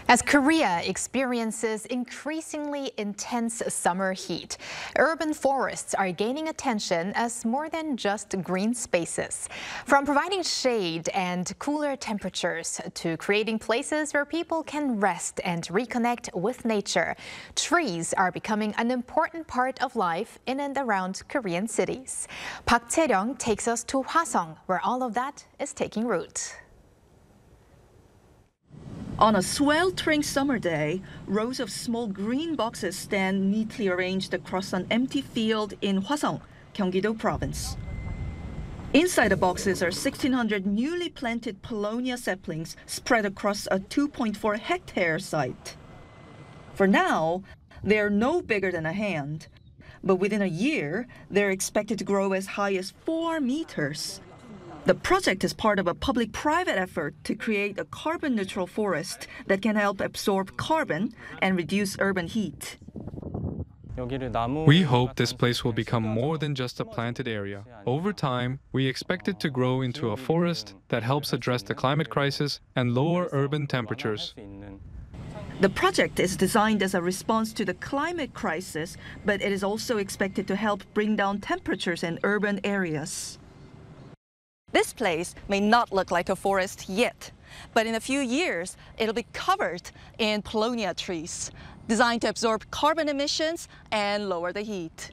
As Korea experiences increasingly intense summer heat, urban forests are gaining attention as more than just green spaces. From providing shade and cooler temperatures to creating places where people can rest and reconnect with nature, trees are becoming an important part of life in and around Korean cities. Park Chae-ryung takes us to Hwasong, where all of that is taking root. On a sweltering summer day, rows of small green boxes stand neatly arranged across an empty field in Hwasong, Gyeonggi-do Province. Inside the boxes are 1,600 newly planted Paulownia saplings spread across a 2.4-hectare site. For now, they are no bigger than a hand, but within a year, they're expected to grow as high as 4 meters. The project is part of a public-private effort to create a carbon-neutral forest that can help absorb carbon and reduce urban heat. We hope this place will become more than just a planted area. Over time, we expect it to grow into a forest that helps address the climate crisis and lower urban temperatures. The project is designed as a response to the climate crisis, but it is also expected to help bring down temperatures in urban areas. This place may not look like a forest yet, but in a few years, it'll be covered in Paulownia trees, designed to absorb carbon emissions and lower the heat.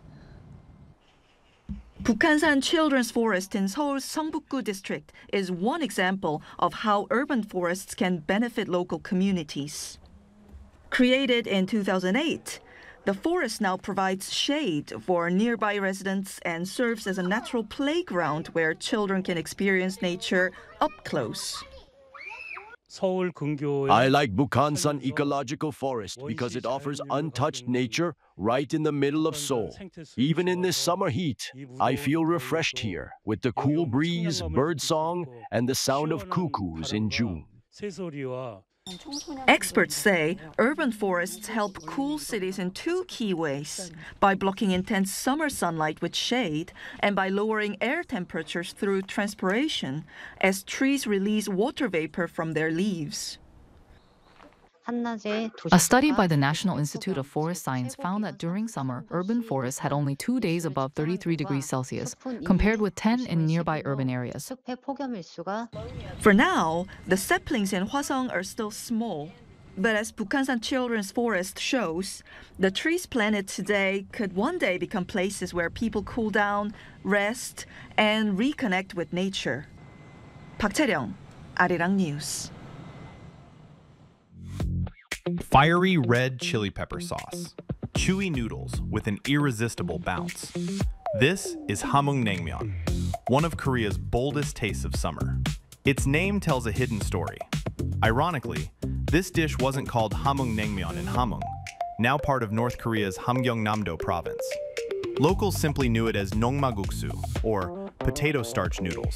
Bukhansan Children's Forest in Seoul's Seongbuk-gu district is one example of how urban forests can benefit local communities. Created in 2008, the forest now provides shade for nearby residents and serves as a natural playground where children can experience nature up close. I like Bukhansan Ecological Forest because it offers untouched nature right in the middle of Seoul. Even in this summer heat, I feel refreshed here with the cool breeze, birdsong, and the sound of cuckoos in June. Experts say urban forests help cool cities in 2 key ways: by blocking intense summer sunlight with shade and by lowering air temperatures through transpiration, as trees release water vapor from their leaves. A study by the National Institute of Forest Science found that during summer, urban forests had only 2 days above 33 degrees Celsius, compared with 10 in nearby urban areas. For now, the saplings in Hwasong are still small. But as Bukhansan Children's Forest shows, the trees planted today could one day become places where people cool down, rest, and reconnect with nature. Park Chae-ryung, Arirang News. Fiery red chili pepper sauce. Chewy noodles with an irresistible bounce. This is hamung-naengmyeon, one of Korea's boldest tastes of summer. Its name tells a hidden story. Ironically, this dish wasn't called hamung-naengmyeon in Hamhung, now part of North Korea's Hamgyeongnam-do province. Locals simply knew it as nongma-guksu, or potato starch noodles.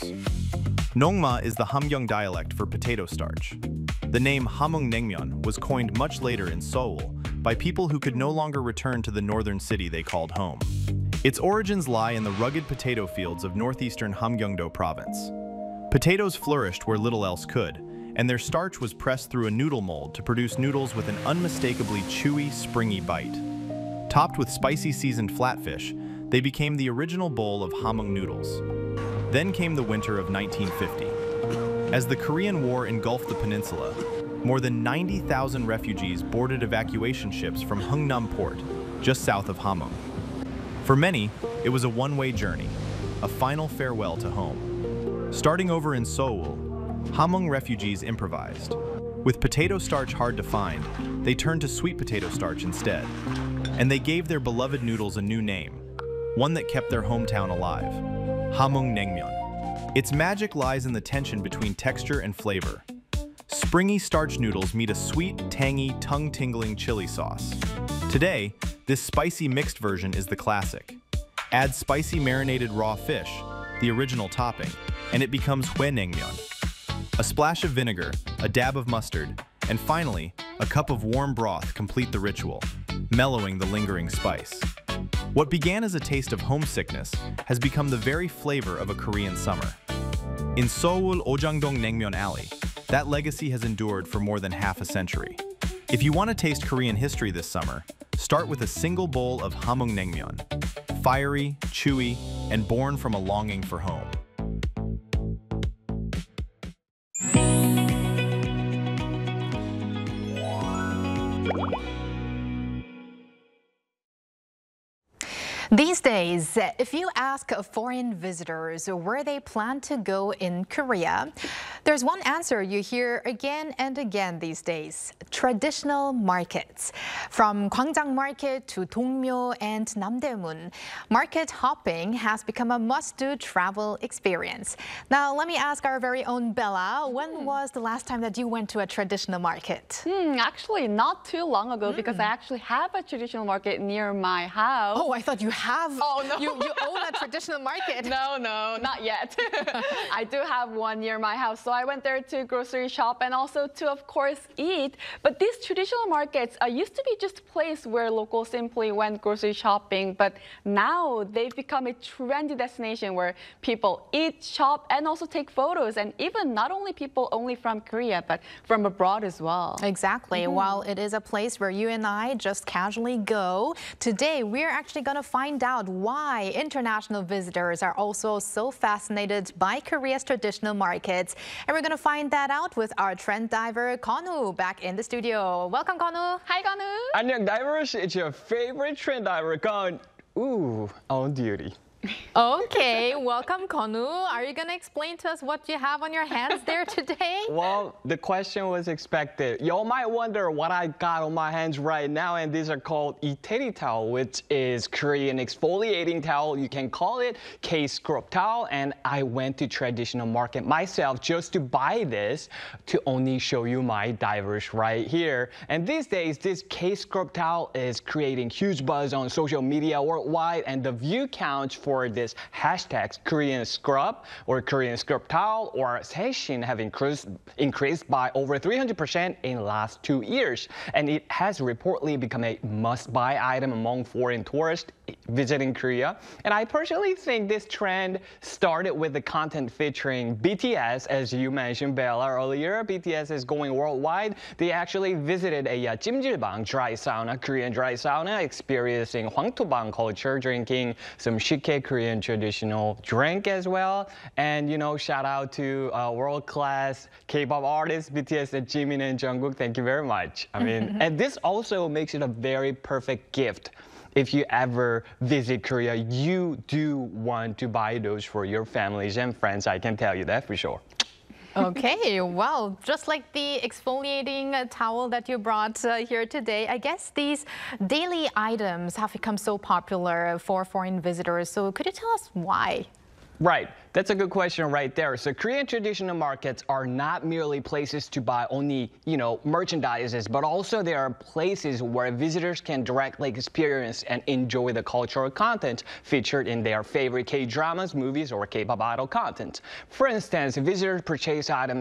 Nongma is the Hamgyong dialect for potato starch. The name hamung-naengmyeon was coined much later in Seoul by people who could no longer return to the northern city they called home. Its origins lie in the rugged potato fields of northeastern Hamgyeongdo province. Potatoes flourished where little else could, and their starch was pressed through a noodle mold to produce noodles with an unmistakably chewy, springy bite. Topped with spicy seasoned flatfish, they became the original bowl of hamung noodles. Then came the winter of 1950. As the Korean War engulfed the peninsula, more than 90,000 refugees boarded evacuation ships from Hungnam Port, just south of Hamhung. For many, it was a one-way journey, a final farewell to home. Starting over in Seoul, Hamhung refugees improvised. With potato starch hard to find, they turned to sweet potato starch instead. And they gave their beloved noodles a new name, one that kept their hometown alive: hamung-naengmyeon. Its magic lies in the tension between texture and flavor. Springy starch noodles meet a sweet, tangy, tongue-tingling chili sauce. Today, this spicy mixed version is the classic. Add spicy marinated raw fish, the original topping, and it becomes hue-naengmyeon. A splash of vinegar, a dab of mustard, and finally, a cup of warm broth complete the ritual, mellowing the lingering spice. What began as a taste of homesickness has become the very flavor of a Korean summer. In Seoul Ojangdong Naengmyeon Alley, that legacy has endured for more than half a century. If you want to taste Korean history this summer, start with a single bowl of hamungnaengmyeon. Fiery, chewy, and born from a longing for home. These days, if you ask foreign visitors where they plan to go in Korea, there's one answer you hear again and again these days: traditional markets. From Gwangjang Market to Dongmyo and Namdaemun, market hopping has become a must-do travel experience. Now, let me ask our very own Bella, when was the last time that you went to a traditional market? Actually, not too long ago, because I actually have a traditional market near my house. Oh, I thought you have. Oh, no. You own a traditional market. No, not yet. I do have one near my house. So I went there to grocery shop and also to, of course, eat. But these traditional markets used to be just a place where locals simply went grocery shopping. But now they've become a trendy destination where people eat, shop, and also take photos. And even not only people only from Korea, but from abroad as well. Exactly. While it is a place where you and I just casually go, today we're actually going to find out why international visitors are also so fascinated by Korea's traditional markets. And we're going to find that out with our trend diver, Konu, back in the studio. Welcome, Konu. Hi, Konu. 안녕, divers. It's your favorite trend diver, gone, on duty. Okay, welcome, Konu. Are you going to explain to us what you have on your hands there today? Well, the question was expected. Y'all might wonder what I got on my hands right now, and these are called Iteri towel, which is Korean exfoliating towel. You can call it K-scrub towel, and I went to traditional market myself just to buy this to only show you my divers right here. And these days, this K-scrub towel is creating huge buzz on social media worldwide, and the view counts for this hashtags Korean scrub or Korean scrub towel or session have increased by over 300% in the last 2 years. And it has reportedly become a must-buy item among foreign tourists visiting Korea. And I personally think this trend started with the content featuring BTS, as you mentioned, Bella, earlier. BTS is going worldwide. They actually visited a Jimjilbang dry sauna, Korean dry sauna, experiencing Hwangtobang culture, drinking some shike Korean traditional drink as well. And, you know, shout out to world-class K-pop artists, BTS and Jimin and Jungkook. Thank you very much. I mean, and this also makes it a very perfect gift. If you ever visit Korea, you do want to buy those for your families and friends. I can tell you that for sure. Okay, well, just like the exfoliating towel that you brought here today, I guess these daily items have become so popular for foreign visitors. So could you tell us why? Right. That's a good question right there. So Korean traditional markets are not merely places to buy only, merchandises, but also they are places where visitors can directly experience and enjoy the cultural content featured in their favorite K-dramas, movies, or K-pop idol content. For instance, visitors purchase items